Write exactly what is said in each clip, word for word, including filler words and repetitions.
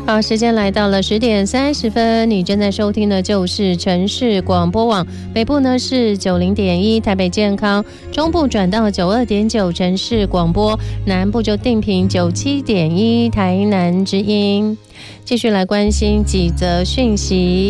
好，时间来到了十点三十分，你正在收听的就是城市广播网，北部呢是九零点一台北健康，中部转到九二点九城市广播，南部就定频九七点一台南之音。继续来关心几则讯息。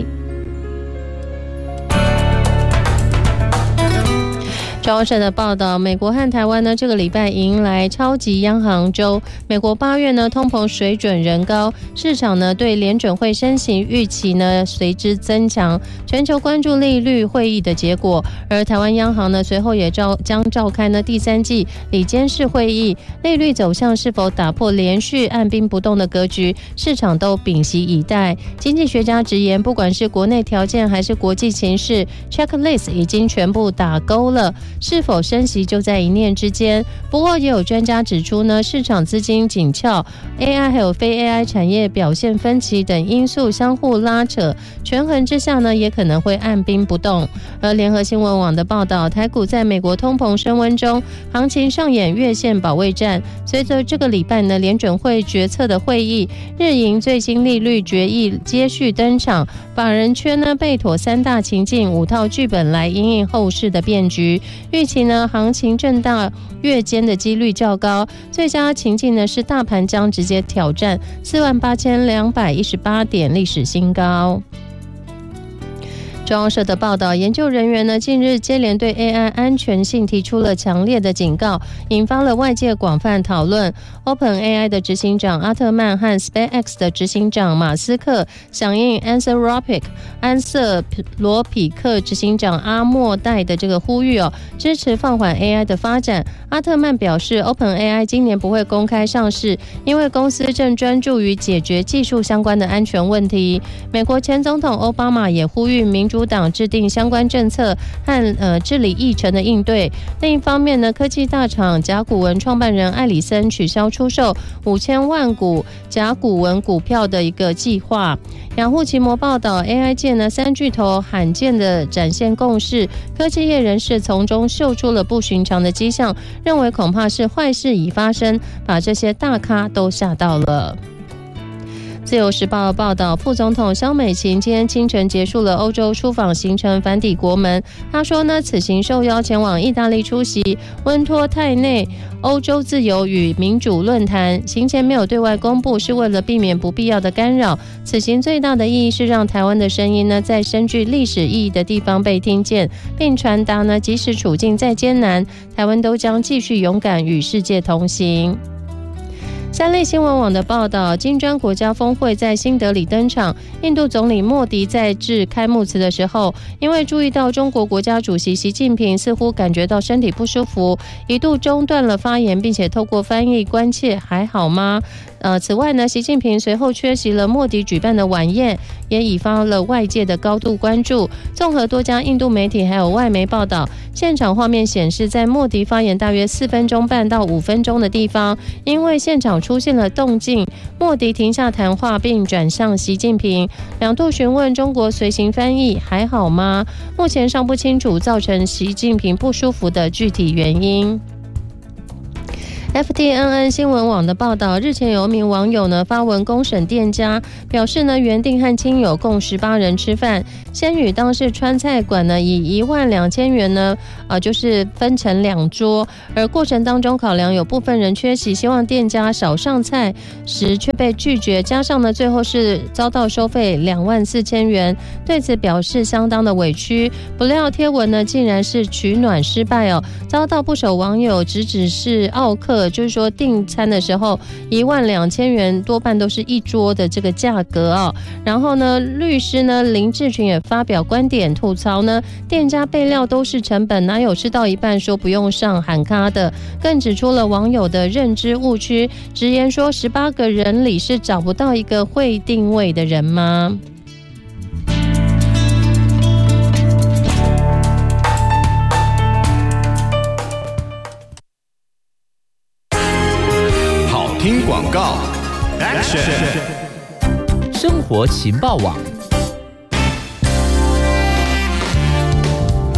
中央社的报道，美国和台湾呢这个礼拜迎来超级央行周。美国八月呢通膨水准仍高，市场呢对联准会升息预期呢随之增强，全球关注利率会议的结果。而台湾央行呢随后也召将召开呢第三季理监事会议，利率走向是否打破连续按兵不动的格局，市场都屏息以待。经济学家直言，不管是国内条件还是国际情势 ，checklist 已经全部打勾了。是否升息就在一念之间。不过也有专家指出呢，市场资金紧俏 ，A I 还有非 A I 产业表现分歧等因素相互拉扯，权衡之下呢，也可能会按兵不动。而联合新闻网的报道，台股在美国通膨升温中，行情上演月线保卫战。随着这个礼拜呢，联准会决策的会议，日银最新利率决议接续登场，法人圈呢备妥三大情境、五套剧本来因应后市的变局。预期呢，行情震荡月间的几率较高，最佳情境呢是大盘将直接挑战四万八千两百一十八点历史新高。中央社的报道，研究人员呢近日接连对 A I 安全性提出了强烈的警告，引发了外界广泛讨论。OpenAI 的执行长阿特曼和 SpaceX 的执行长马斯克响应 Anthropic 安瑟罗匹克执行长阿莫代的这个呼吁哦，支持放缓 A I 的发展。阿特曼表示 ，OpenAI 今年不会公开上市，因为公司正专注于解决技术相关的安全问题。美国前总统奥巴马也呼吁民主党制定相关政策和呃治理议程的应对。另一方面呢，科技大厂甲骨文创办人艾里森取消出售五千万股甲骨文股票的一个计划。雅虎奇摩报道 ，A I 界呢三巨头罕见的展现共识，科技业人士从中嗅出了不寻常的迹象，认为恐怕是坏事已发生，把这些大咖都吓到了。自由时报报道，副总统萧美琴今天清晨结束了欧洲出访行程，返抵国门。他说呢，此行受邀前往意大利出席温托泰内欧洲自由与民主论坛，行前没有对外公布，是为了避免不必要的干扰。此行最大的意义是让台湾的声音呢，在深具历史意义的地方被听见，并传达呢，即使处境再艰难，台湾都将继续勇敢与世界同行。三立新闻网的报道，金砖国家峰会在新德里登场。印度总理莫迪在致开幕词的时候，因为注意到中国国家主席习近平似乎感觉到身体不舒服，一度中断了发言，并且透过翻译关切还好吗？呃，此外呢，习近平随后缺席了莫迪举办的晚宴，也引发了外界的高度关注。综合多家印度媒体还有外媒报道，现场画面显示，在莫迪发言大约四分钟半到五分钟的地方，因为现场出现了动静，莫迪停下谈话，并转向习近平，两度询问中国随行翻译还好吗？目前尚不清楚造成习近平不舒服的具体原因。F T N N 新闻网的报道，日前有一名网友呢发文公审店家，表示呢原定和亲友共十八人吃饭，先与当事川菜馆呢以一万两千元呢呃就是分成两桌，而过程当中考量有部分人缺席，希望店家少上菜时却被拒绝，加上呢最后是遭到收费两万四千元，对此表示相当的委屈。不料贴文呢竟然是取暖失败哦，遭到不少网友直指是奥客。就是说订餐的时候一万两千元多半都是一桌的这个价格哦。然后呢，律师呢林志群也发表观点吐槽呢，店家备料都是成本，哪有吃到一半说不用上喊咖的？更指出了网友的认知误区，直言说十八个人里是找不到一个会定位的人吗？ 听广告 Action 生活情报网， 听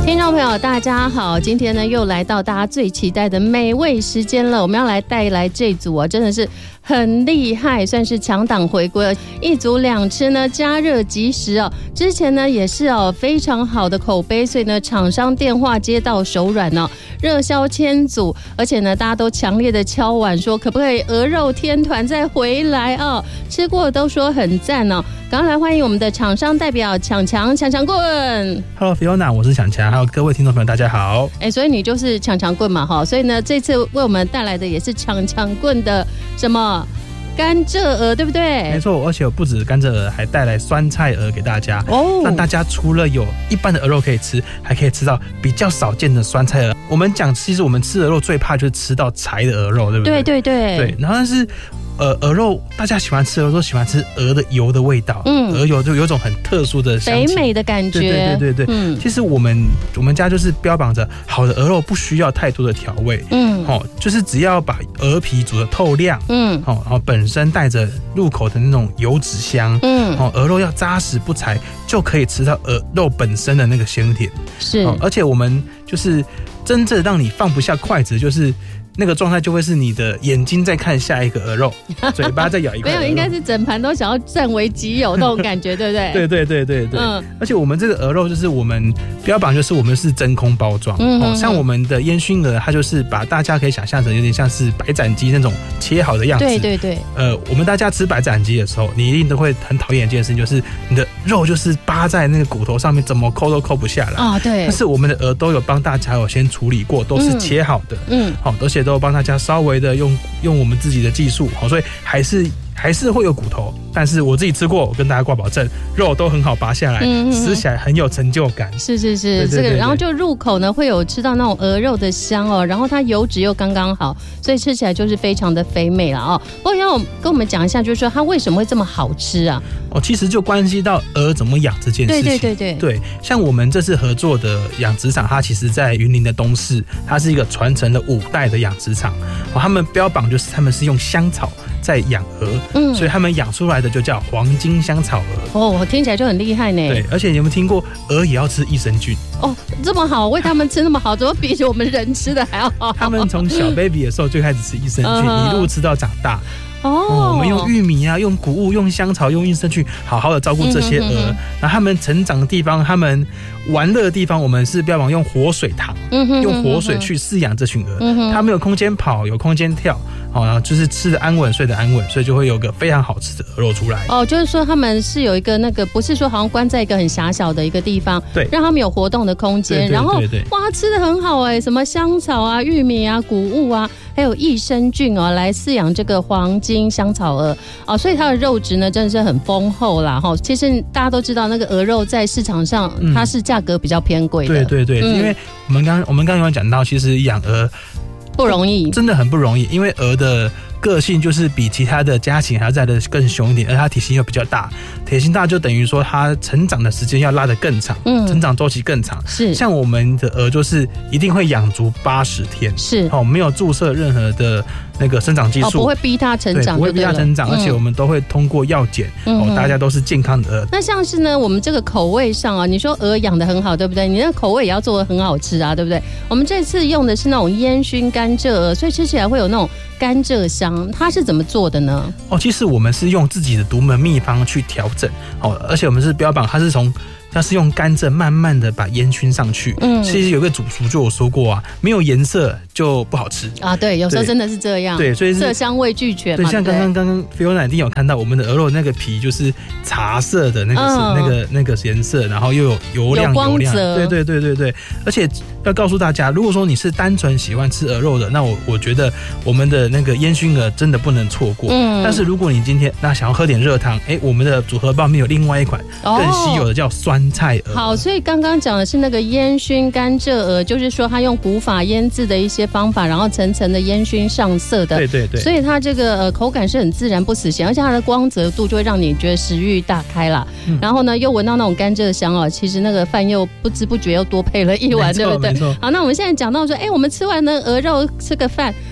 听众朋友大家好，今天呢又来到大家最期待的美味时间了，我们要来带来这组啊，真的是很厉害，算是强档回归，一组两吃呢，加热即食哦。之前呢也是哦非常好的口碑，所以呢厂商电话接到手软哦，热销千组，而且呢大家都强烈的敲碗说可不可以鹅肉天团再回来哦，吃过都说很赞哦。赶快来欢迎我们的厂商代表强强强强棍。 Hello Fiona， 我是强强，还有各位听众朋友大家好。 哎，所以你就是强强棍嘛哈，所以呢这次为我们带来的也是强强棍的什么甘蔗鹅，对不对？ 没错，而且我不止甘蔗鹅，还带来酸菜鹅给大家哦， 让大家除了有一般的鹅肉可以吃，还可以吃到比较少见的酸菜鹅。我们讲，其实我们吃鹅肉最怕就是吃到柴的鹅肉，对不对？ 对对对对，然后但是呃，鹅肉大家喜欢吃鹅肉，喜欢吃鹅的油的味道， 嗯， 鹅油就有一种很特殊的香气， 肥美的感觉， 对对对对对。嗯，其实我们我们家就是标榜着好的鹅肉不需要太多的调味，嗯，哦，就是只要把鹅皮煮得透亮，嗯，哦，然后本身带着入口的那种油脂香，嗯，哦，鹅肉要扎实不柴，就可以吃到鹅肉本身的那个鲜甜， 是， 哦，而且我们就是真正让你放不下筷子，就是那个状态就会是你的眼睛在看下一个鹅肉，嘴巴在咬一块鹅肉。 没有，应该是整盘都想要占为己有那种感觉，对不对？ 对对对对对。嗯，而且我们这个鹅肉就是我们标榜就是我们是真空包装，嗯哦，像我们的烟熏鹅，它就是把大家可以想象成有点像是白斩鸡那种切好的样子。 对对对。 呃，我们大家吃白斩鸡的时候，你一定都会很讨厌一件事情，就是你的肉就是扒在那个骨头上面，怎么抠都抠不下来啊。对。但是我们的鹅都有帮大家有先处理过，都是切好的，嗯，好，而且都有帮大家稍微的用用我们自己的技术，好，所以还是还是会有骨头，但是我自己吃过，我跟大家挂保证，肉都很好拔下来，嗯嗯嗯，吃起来很有成就感。是是是， 这个，然后就入口呢会有吃到那种鹅肉的香哦，然后它油脂又刚刚好，所以吃起来就是非常的肥美了哦。不过要跟我们讲一下，就是说它为什么会这么好吃啊？ 哦，其实就关系到鹅怎么养这件事情。对对对对对，像我们这次合作的养殖场，它其实在云林的东势，它是一个传承了五代的养殖场。哦，他们标榜就是他们是用香草在养鹅，嗯，所以他们养出来的就叫黄金香草鹅。 哦，听起来就很厉害呢。 对，而且你有没有听过鹅也要吃益生菌？ 哦，这么好，喂他们吃那么好，怎么比起我们人吃的还要好？ 他们从小 baby 的时候就开始吃益生菌，一路吃到长大。哦，哦，我们用玉米啊，用谷物，用香草，用益生菌，好好的照顾这些鹅。嗯、然后他们成长的地方，他们玩乐的地方，我们是标榜用活水塘，嗯、用活水去饲养这群鹅。嗯、他们有空间跑，有空间跳，好，然后就是吃的安稳，睡得安稳，所以就会有个非常好吃的鹅肉出来。 哦，就是说他们是有一个那个，不是说好像关在一个很狭小的一个地方，对，让他们有活动的空间。对对对对，然后哇，吃的很好哎、欸，什么香草啊、玉米啊、谷物啊。还有益生菌哦，来饲养这个黄金香草鹅哦，所以它的肉质呢真的是很丰厚啦哈。其实大家都知道，那个鹅肉在市场上、嗯、它是价格比较偏贵的。 对对对，嗯、因为我们刚我们刚刚有讲到，其实养鹅不容易， 真的很不容易，因为鹅的个性就是比其他的家禽还要再的更凶一点，而它体型又比较大，体型大就等于说它成长的时间要拉得更长，嗯，成长周期更长。是，像我们的鹅就是一定会养足八十天，是，哦，没有注射任何的那个生长激素，哦， 不会逼它成长， 不会逼它成长，而且我们都会通过药检，嗯、哦，大家都是健康的鹅。 那像是呢，我们这个口味上啊，你说鹅养得很好，对不对？你那个口味也要做得很好吃啊，对不对？我们这次用的是那种烟熏甘蔗鹅，所以吃起来会有那种甘蔗香，它是怎么做的呢？ 哦，其实我们是用自己的独门秘方去调整，哦，而且我们是标榜它是从它是用甘蔗慢慢的把烟熏上去。嗯，其实有个主厨就有说过啊，没有颜色就不好吃啊。对，有时候真的是这样。对，所以色香味俱全嘛。 对，像刚刚刚刚菲欧娜一定有看到我们的鹅肉那个皮就是茶色的那个、嗯、那个那个颜色，然后又有油亮油亮。对对对对对，而且要告诉大家，如果说你是单纯喜欢吃鹅肉的，那我我觉得我们的那个烟熏鹅真的不能错过。嗯，但是如果你今天那想要喝点热汤，哎，我们的组合包面有另外一款更稀有的叫酸菜鹅。 好，所以刚刚讲的是那个烟熏甘蔗鹅，就是说它用古法腌制的一些方法，然后层层的烟熏上色的。对对对，所以它这个呃口感是很自然不死咸，而且它的光泽度就会让你觉得食欲大开啦。嗯、然后呢，又闻到那种甘蔗香哦，其实那个饭又不知不觉又多配了一碗，对不对？好，那我们现在讲到说，哎，我们吃完呢鹅肉吃个饭，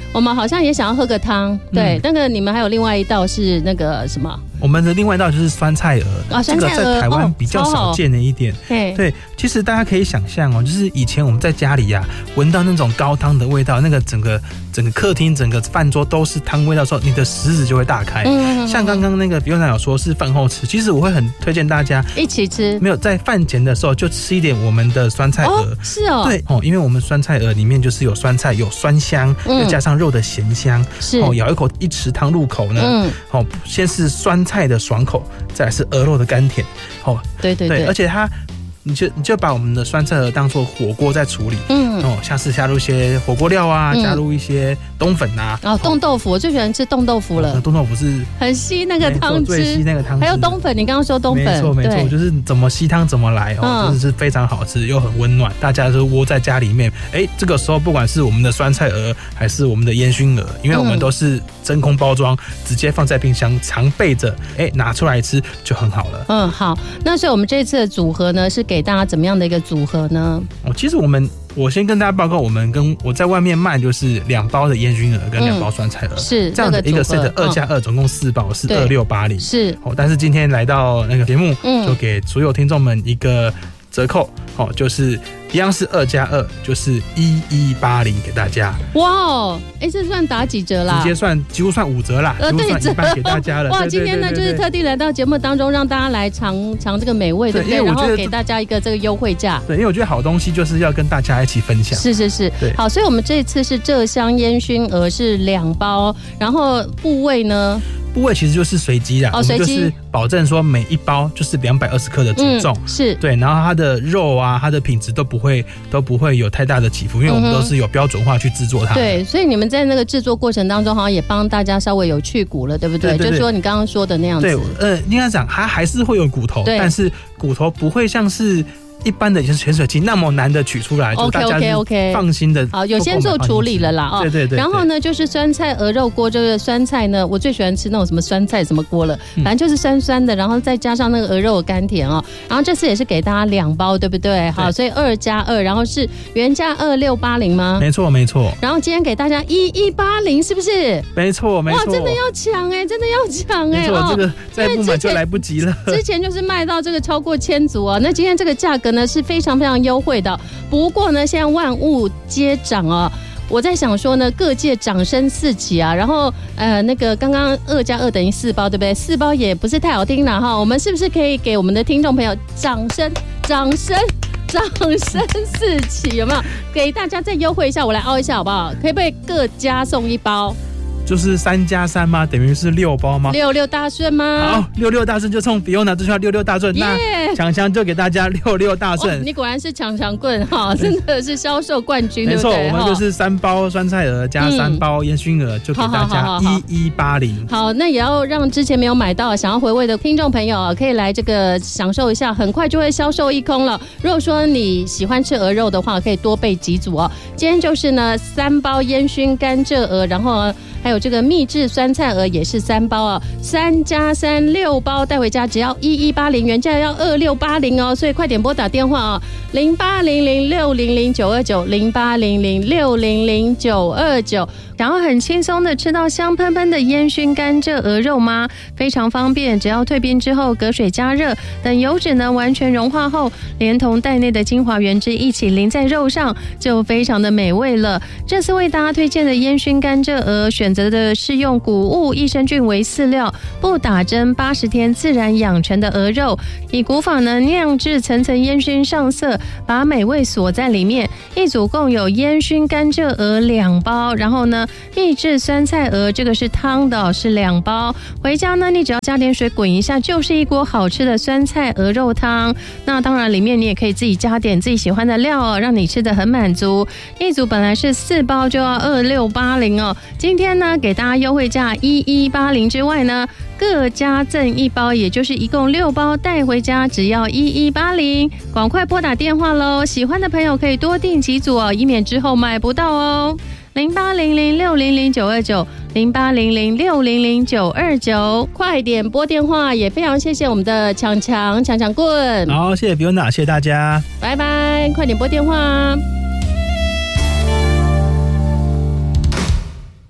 我们好像也想要喝个汤，对，嗯、那个你们还有另外一道是那个什么？ 我们的另外一道就是酸菜鹅， 啊，酸菜鹅这个在台湾比较少见的一点。 哦、 对，其实大家可以想象哦，就是以前我们在家里呀、啊，闻到那种高汤的味道，那个整个整个客厅、整个饭桌都是汤味道的时候，你的食指就会大开。嗯，像刚刚那个比欧娜有说是饭后吃，其实我会很推荐大家一起吃。 没有在饭前的时候就吃一点我们的酸菜鹅。 哦，是哦。 对哦，因为我们酸菜鹅里面就是有酸菜，有酸香，嗯、又加上肉的咸香。 是哦，咬一口一匙汤入口呢，嗯，哦，先是酸菜的爽口。再来是鹅肉的甘甜，哦， 对对 对, 对，而且它，你就你就把我们的酸菜鹅当做火锅在处理，嗯，哦，像是加入一些火锅料啊，嗯、加入一些冬粉啊， 哦，冻豆腐，我最喜欢吃冻豆腐了， 冻豆腐是很吸那个汤汁， 最吸那个汤汁， 还有冬粉，你刚刚说冬粉， 没错没错，就是怎么吸汤怎么来哦，嗯、真的是非常好吃又很温暖，大家都窝在家里面，哎，这个时候不管是我们的酸菜鹅还是我们的烟熏鹅，因为我们都是真空包装，直接放在冰箱常备着，哎，拿出来吃就很好了。 嗯，好，那所以我们这次的组合呢，是给大家怎么样的一个组合呢？ 哦，其实我们我先跟大家报告，我们跟我在外面卖就是两包的烟熏鹅跟两包酸菜鹅，嗯、 是这样的一个 set， 二加二，总共四包是二六八零， 是哦。但是今天来到那个节目，嗯，就给所有听众们一个折扣，哦，就是一样是二加二，就是一一八零给大家。 哇哦，哎，这算打几折啦？ 直接算几乎算五折啦，呃，对，一半给大家了。 哇，今天呢就是特地来到节目当中，让大家来尝尝这个美味，对不对？然后给大家一个这个优惠价。 对，因为我觉得好东西就是要跟大家一起分享。 是是是，对，好，所以我们这一次是麝香烟熏鹅是两包，然后部位呢？ 部位其实就是随机啦，哦，随机就是保证说每一包就是两百二十克的组重， 嗯，是对，然后它的肉啊，它的品质都不会都不会有太大的起伏，因为我们都是有标准化去制作它。 对，所以你们在那个制作过程当中，好像也帮大家稍微有去骨了，对不对？对对对，就是说你刚刚说的那样子。 对，呃，应该讲它还是会有骨头，但是骨头不会像是一般的潜水器那么难的取出来，就大家放心的。 好，有先做处理了啦，哦， 对对 对, 对。 然后呢，就是酸菜鹅肉锅，这个酸菜呢，我最喜欢吃那种什么酸菜什么锅了，反正就是酸酸的，然后再加上那个鹅肉的甘甜哦。然后这次也是给大家两包，对不对？好，所以二加二，然后是原价二六八零吗？ 没错没错。 然后今天给大家一一八零，是不是？ 没错没错。 哇，真的要抢哎，真的要抢哎！ 哦，这个再不买就来不及了。 之前就是卖到这个超过千组啊，那今天这个价格呢是非常非常优惠的。不过呢，现在万物皆涨啊。我在想说呢，各界掌声四起啊，然后呃，那个刚刚二加二等于四包，对不对？四包也不是太好听了哈，我们是不是可以给我们的听众朋友掌声、掌声、掌声四起？有没有？给大家再优惠一下，我来凹一下好不好？可以不可以各加送一包？ 就是三加三吗？等于是六包吗？ 六六大顺吗？ 好，六六大顺就送 Fiona 这句话，六六大顺。Yeah! 那强强就给大家六六大顺。 哦，你果然是强强棍哈，真的是销售冠军，对不对？ 没错，我们就是三包酸菜鹅加三包烟熏鹅，嗯，就给大家一一八零。 好，那也要让之前没有买到、想要回味的听众朋友可以来这个享受一下，很快就会销售一空了。如果说你喜欢吃鹅肉的话，可以多备几组哦。今天就是呢，三包烟熏甘蔗鹅，然后还有这个秘制酸菜鹅也是三包啊，三加三六包带回家只要一一八零，原价要二六八零哦，所以快点拨打电话啊，零八零零六零零九二九零八零零六零零九二九。想要很轻松的吃到香喷喷的烟熏甘蔗鹅肉吗？非常方便，只要退冰之后隔水加热，等油脂呢完全融化后，连同袋内的精华原汁一起淋在肉上，就非常的美味了。这次为大家推荐的烟熏甘蔗鹅，选择的是用谷物益生菌为饲料，不打针，八十天自然养成的鹅肉，以古法呢酿制层层烟熏上色，把美味锁在里面。一组共有烟熏甘蔗鹅两包，然后呢秘制酸菜鹅，这个是汤的，是两包。回家呢，你只要加点水滚一下，就是一锅好吃的酸菜鹅肉汤。那当然，里面你也可以自己加点自己喜欢的料哦，让你吃得很满足。一组本来是四包就要二六八零哦，今天呢给大家优惠价一一八零之外呢，各加赠一包，也就是一共六包带回家，只要一一八零。赶快拨打电话喽！喜欢的朋友可以多订几组哦，以免之后买不到哦。零八零零六零零九二九，零八零零六零零九二九，快点拨电话！也非常谢谢我们的强强强强棍。 好，谢谢 Fiona， 谢谢大家， 拜拜！快点拨电话。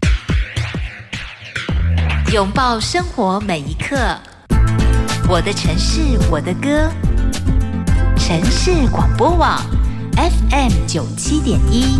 拥抱生活每一刻。我的城市，我的歌。城市广播网 F M 九七点一。